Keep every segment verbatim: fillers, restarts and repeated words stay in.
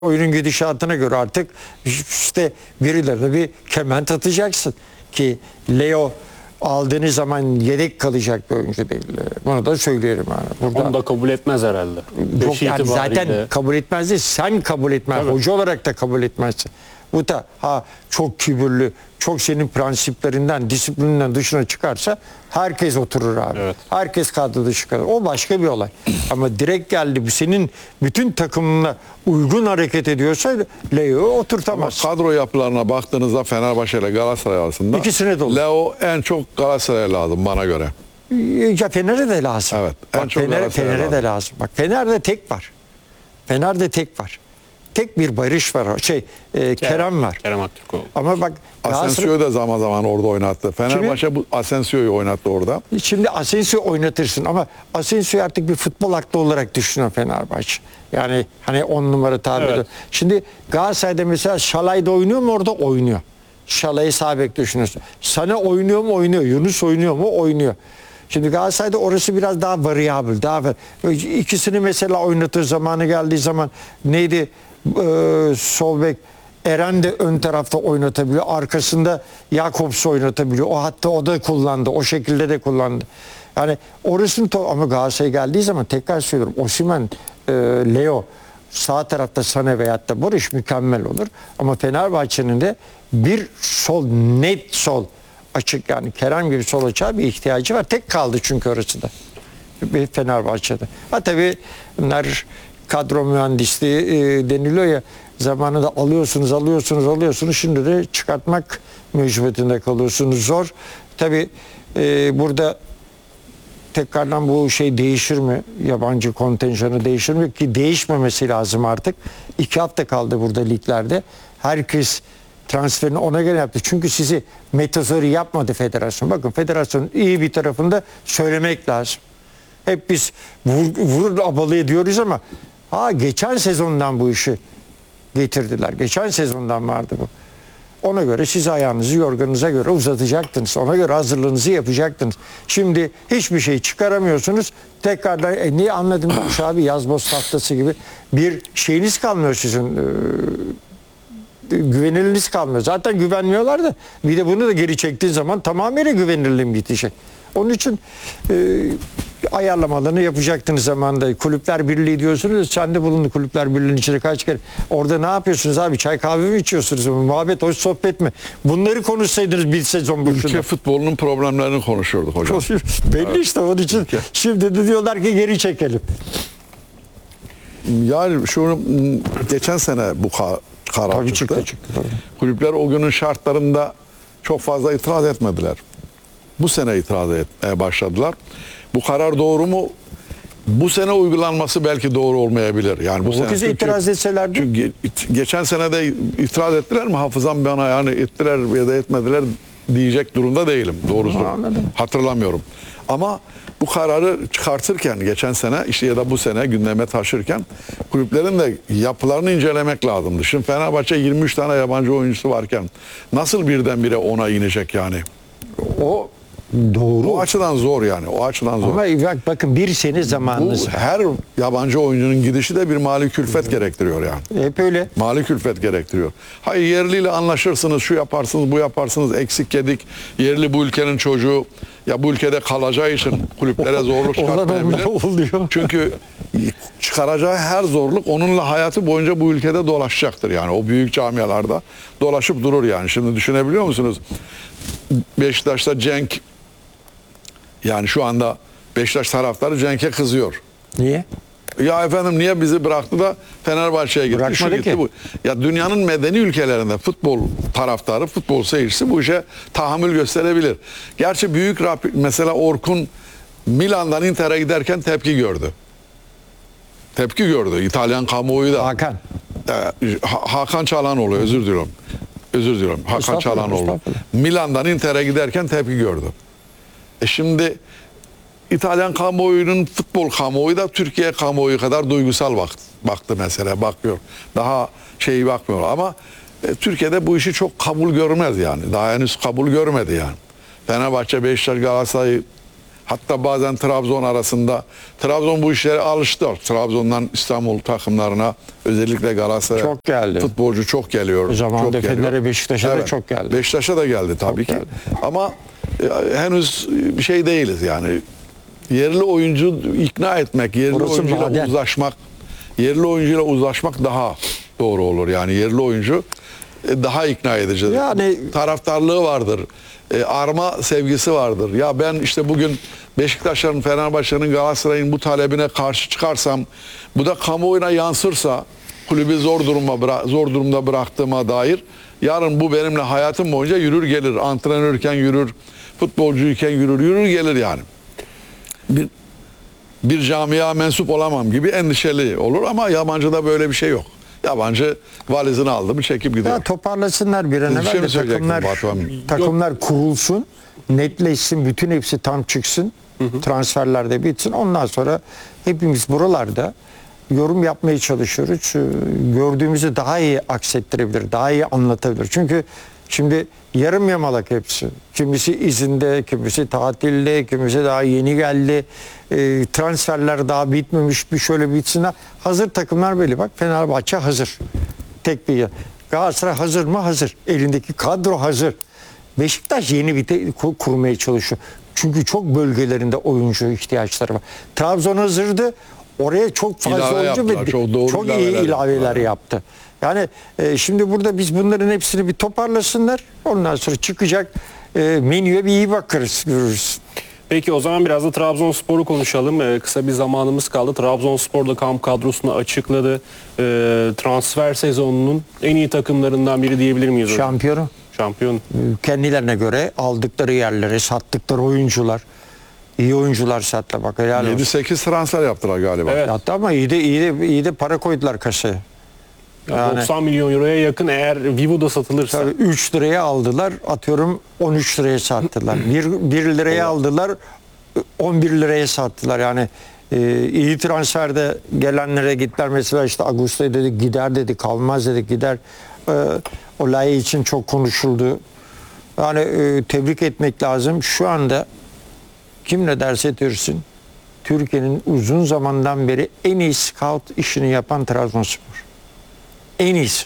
Oyunun gidişatına göre artık işte birilerine bir kement atacaksın ki Leo aldığınız zaman yedek kalacak bir oyuncu değil. Bunu da söyleyelim yani. Burada Onu da kabul etmez herhalde. yok yani zaten kabul etmez değil. Sen kabul etmez. Tabii. Hoca olarak da kabul etmezsin. Bu da ha çok kibirli, çok senin prensiplerinden, disiplininden dışına çıkarsa herkes oturur abi. Evet. Herkes kadro dışı kalır. O başka bir olay. Ama direkt geldi bu senin bütün takımına uygun hareket ediyorsa Leo'yu oturtamaz. Kadro yapılarına baktığınızda Fenerbahçe ile Galatasaray arasında İkisine de olur. Leo en çok Galatasaray'a lazım bana göre. Ya Fener'e de lazım. Evet, en Bak, çok Fener, Galatasaray'a Fener'e de lazım. lazım. Bak Fener'de tek var. Fener'de tek var. Tek bir Barış var. Şey e, Kerem var. Kerem Aktürkoğlu. Ama bak Galatasaray- Asensio'yu da zaman zaman orada oynattı. Fenerbahçe bu Asensio'yu oynattı orada. Şimdi Asensio oynatırsın ama Asensio'yu artık bir futbol aklı olarak düşünüyor Fenerbahçe. Yani hani on numara tabiri. Evet. Şimdi Galatasaray'da mesela Şalay'da oynuyor mu orada? Oynuyor. Şalay'ı sağ bek düşünüyorsun. Sana oynuyor mu? Oynuyor. Yunus oynuyor mu? Oynuyor. Şimdi Galatasaray'da orası biraz daha variable. Daha ikisini mesela oynatır zamanı geldiği zaman neydi? Ee, sol bek Eren de ön tarafta oynatabiliyor. Arkasında Jakobs oynatabiliyor. O hatta o da kullandı. O şekilde de kullandı. Yani orasını to- ama Galatasaray geldiği zaman tekrar söylüyorum. Osimhen, e, Leo sağ tarafta Sané veyahut da Barış mükemmel olur. Ama Fenerbahçe'nin de bir sol, net sol açık yani Kerem gibi sol açığa bir ihtiyacı var. Tek kaldı çünkü orası da. Bir Fenerbahçe'de. Ha tabii bunlar kadro mühendisliği e, deniliyor ya, zamanında alıyorsunuz alıyorsunuz alıyorsunuz şimdi de çıkartmak mecburiyetinde kalıyorsunuz, zor. Tabii e, burada tekrardan bu şey değişir mi? Yabancı kontenjanı değişir mi? Ki değişmemesi lazım artık. İki hafta kaldı burada liglerde. Herkes transferini ona göre yaptı. Çünkü sizi metazori yapmadı federasyon. Bakın federasyonun iyi bir tarafını da söylemek lazım. Hep biz vur, vurur abalı ediyoruz ama ha geçen sezondan bu işi getirdiler. Geçen sezondan vardı bu. Ona göre siz ayağınızı yorganınıza göre uzatacaktınız. Ona göre hazırlığınızı yapacaktınız. Şimdi hiçbir şey çıkaramıyorsunuz. Tekrardan e, niye anladım şu abi yazboz tahtası gibi bir şeyiniz kalmıyor sizin. E, güveniliniz kalmıyor. Zaten güvenmiyorlar da bir de bunu da geri çektiğin zaman tamamıyla güvenilirliğim bitecek. Onun için e, ayarlamalarını yapacaktınız zamanında. Kulüpler Birliği diyorsunuz. Sen de bulundu Kulüpler Birliği'nin içinde kaç kere. Orada ne yapıyorsunuz abi? Çay kahve mi içiyorsunuz? Muhabbet, hoş sohbet mi? Bunları konuşsaydınız bir sezon boşuna. Ülke futbolunun problemlerini konuşuyorduk hocam. Belli evet. işte onun için. Şimdi de diyorlar ki geri çekelim. Yani şu geçen sene bu ka karar Tabii çıktı. çıktı, çıktı tabii. Kulüpler o günün şartlarında çok fazla itiraz etmediler. Bu sene itiraz etmeye başladılar. Bu karar doğru mu? Bu sene uygulanması belki doğru olmayabilir. Yani bu O sene kez çünkü- itiraz etselerdi. Çünkü ge- geçen sene de itiraz ettiler mi? Hafızam bana yani ettiler ya da etmediler diyecek durumda değilim doğrusu. Anladım. Hatırlamıyorum. Ama bu kararı çıkartırken geçen sene işte ya da bu sene gündeme taşırken kulüplerin de yapılarını incelemek lazımdı. Şimdi Fenerbahçe yirmi üç tane yabancı oyuncusu varken nasıl birdenbire ona inecek yani? O doğru. O açıdan zor yani. O açıdan zor. Ama bak, bakın bir sene zamanınız Bu var. her yabancı oyuncunun gidişi de bir mali külfet gerektiriyor yani. Hep öyle. Mali külfet gerektiriyor. Hayır yerliyle anlaşırsınız, şu yaparsınız, bu yaparsınız, eksik yedik. Yerli bu ülkenin çocuğu ya bu ülkede kalacağı için kulüplere zorluk Olan çıkartmayabilir. oluyor. Çünkü çıkaracağı her zorluk onunla hayatı boyunca bu ülkede dolaşacaktır. Yani o büyük camialarda dolaşıp durur yani. Şimdi düşünebiliyor musunuz? Beşiktaş'ta Cenk yani şu anda Beşiktaş taraftarı Cenk'e kızıyor. Niye? Ya efendim niye bizi bıraktı da Fenerbahçe'ye gitti, şu Bırakmadı gitti ki. bu. Ya dünyanın medeni ülkelerinde futbol taraftarı, futbol seyircisi bu işe tahammül gösterebilir. Gerçi büyük rapid, mesela Orkun Milan'dan Inter'e giderken tepki gördü. Tepki gördü. İtalyan kamuoyu da. Hakan. Ee, Ha- Hakan Çalhanoğlu özür diliyorum. Özür diliyorum. Hakan Estağfurullah, Çalhanoğlu. estağfurullah. Milan'dan Inter'e giderken tepki gördü. E şimdi İtalyan kamuoyunun futbol kamuoyu da Türkiye kamuoyu kadar duygusal baktı, baktı mesela bakıyor. Daha şeyi bakmıyor ama e, Türkiye'de bu işi çok kabul görmez yani. Daha henüz kabul görmedi yani. Fenerbahçe, Beşiktaş, Galatasaray Hatta bazen Trabzon arasında, Trabzon bu işlere alıştı. Trabzon'dan İstanbul takımlarına özellikle Galatasaray Çok geldi. futbolcu çok geliyor. O zaman çok da geliyor. Fener'e, Beşiktaş'a da Evet, çok geldi. Beşiktaş'a da geldi tabii Çok ki. geldi. Ama e, henüz bir şey değiliz yani. Yerli oyuncu ikna etmek, yerli Orası oyuncuyla maden. uzlaşmak, yerli oyuncuyla uzlaşmak daha doğru olur. Yani yerli oyuncu e, daha ikna edicidir. Yani- Taraftarlığı vardır. E, arma sevgisi vardır. Ya ben işte bugün Beşiktaş'ın, Fenerbahçe'nin, Galatasaray'ın bu talebine karşı çıkarsam, bu da kamuoyuna yansırsa, kulübü zor duruma bıra- zor durumda bıraktığıma dair, yarın bu benimle hayatım boyunca yürür gelir. Antrenörken yürür, futbolcuyken yürür, yürür gelir yani. Bir bir camia mensup olamam gibi endişeli olur ama yabancıda böyle bir şey yok. Yabancı valizini aldı mı çekip gidiyor. Ya toparlasınlar bir an Siz bir şey evvel mi de söyleyecektiniz takımlar, Batu abi? takımlar kurulsun, netleşsin, bütün hepsi tam çıksın, transferler de bitsin. Ondan sonra hepimiz buralarda yorum yapmaya çalışıyoruz. Ee, Gördüğümüzü daha iyi aksettirebilir, daha iyi anlatabilir. Çünkü şimdi yarım yamalak hepsi. Kimisi izinde, kimisi tatilde, kimisi daha yeni geldi. Ee, transferler daha bitmemiş, bir şöyle bitsinler. Hazır takımlar belli. Bak Fenerbahçe hazır. Tek bir yer. Galatasaray hazır mı? Hazır. Elindeki kadro hazır. Beşiktaş yeni bir te- ku- kurmaya çalışıyor. Çünkü çok bölgelerinde oyuncu ihtiyaçları var. Trabzon hazırdı. Oraya çok fazla İlave oyuncu yaptılar, ve çok doğru çok iyi ilaveler ilaveler yaptılar. yaptı. Yani e, şimdi burada biz bunların hepsini bir toparlasınlar. Ondan sonra çıkacak e, menüye bir iyi bakarız, görürüz. Peki o zaman biraz da Trabzonspor'u konuşalım. Ee, kısa bir zamanımız kaldı. Trabzonspor da kamp kadrosunu açıkladı. Ee, transfer sezonunun en iyi takımlarından biri diyebilir miyiz hocam? Şampiyonu Şampiyon. kendilerine göre aldıkları yerlere, sattıkları oyuncular, iyi oyuncular sattı. Bak helal olsun. yedi sekiz transfer yaptılar galiba. Evet. Yattı ama iyi de, iyi de, iyi de para koydular kasaya. Ya Yani- doksan milyon euroya yakın eğer Vivo'da satılırsa. Tabii üç liraya aldılar, atıyorum on üç liraya sattılar. bir liraya aldılar, on bir liraya sattılar. Yani e, iyi transferde gelenlere gittiler. Mesela işte Augusto dedi gider dedi, kalmaz dedi gider. E, Olay için çok konuşuldu. Yani e, tebrik etmek lazım. Şu anda kim ne derse diyorsun, Türkiye'nin uzun zamandan beri en iyi scout işini yapan Trabzonspor. En iyisi.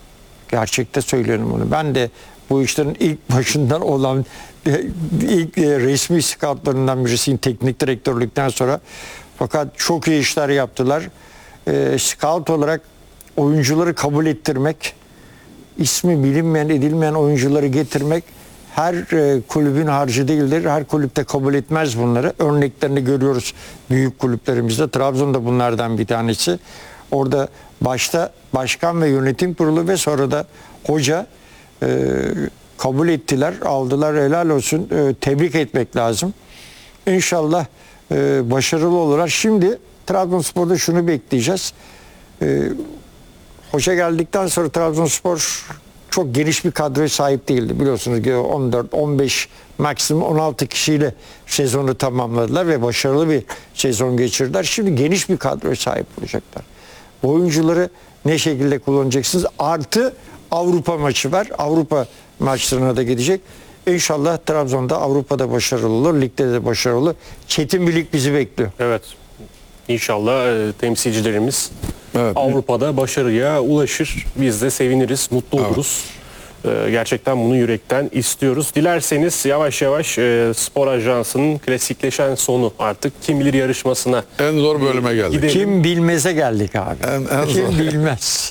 Gerçekte söylüyorum bunu. Ben de bu işlerin ilk başından olan e, ilk e, resmi scoutlarından birisiyim teknik direktörlükten sonra. Fakat çok iyi işler yaptılar. E, scout olarak oyuncuları kabul ettirmek, ismi bilinmeyen edilmeyen oyuncuları getirmek her e, kulübün harcı değildir. Her kulüpte kabul etmez bunları. Örneklerini görüyoruz büyük kulüplerimizde. Trabzon da bunlardan bir tanesi. Orada başta başkan ve yönetim kurulu ve sonra da hoca e, kabul ettiler, aldılar, helal olsun. E, tebrik etmek lazım. İnşallah e, başarılı olurlar. Şimdi Trabzonspor'da şunu bekleyeceğiz. E, hoca geldikten sonra Trabzonspor çok geniş bir kadroya sahip değildi. Biliyorsunuz ki on dört on beş maksimum on altı kişiyle sezonu tamamladılar ve başarılı bir sezon geçirdiler. Şimdi geniş bir kadroya sahip olacaklar. Bu oyuncuları ne şekilde kullanacaksınız? Artı Avrupa maçı var. Avrupa maçlarına da gidecek. İnşallah Trabzon'da Avrupa'da başarılı olur. Ligde de başarılı olur. Çetin bir lig bizi bekliyor. Evet. İnşallah e, temsilcilerimiz Evet. Avrupa'da başarıya ulaşır. Biz de seviniriz, mutlu oluruz. E, gerçekten bunu yürekten istiyoruz. Dilerseniz yavaş yavaş e, Spor Ajansı'nın klasikleşen sonu artık kim bilir yarışmasına En zor bölüme geldik. Gidelim. Kim bilmeze geldik abi. En- en Kim zor. bilmez.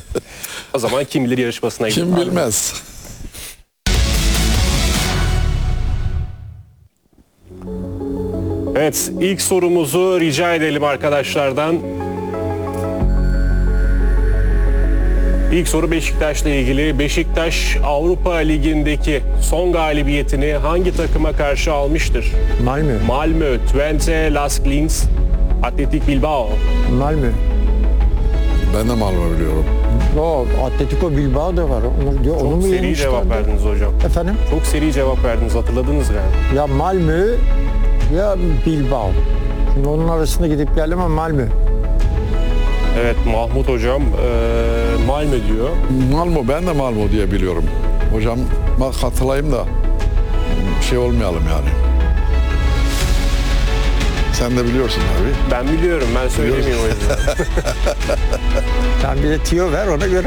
o zaman kim bilir yarışmasına Kim gidelim. bilmez. Evet, ilk sorumuzu rica edelim arkadaşlardan. İlk soru Beşiktaş'la ilgili. Beşiktaş Avrupa Ligi'ndeki son galibiyetini hangi takıma karşı almıştır? Malmö. Malmö, Twente, Las Linz, Atletik Bilbao. Malmö. Ben de Malmö biliyorum. O Atletico Bilbao da var. Onu, diyor, onu Çok mu seri yemişler cevap de? verdiniz hocam. Efendim? Çok seri cevap verdiniz, hatırladınız galiba. Ya Malmö ya Bilbao. Şimdi onun arasında gidip geldim ama Malmö. Evet, Mahmut hocam eee Malmö diyor. Malmö, ben de Malmö diye biliyorum. Hocam bak katılayım da şey olmayalım yani. Sen de biliyorsun tabii. Ben biliyorum, ben söylemeyeyim o yüzden. Sen bir de tiyo ver ona göre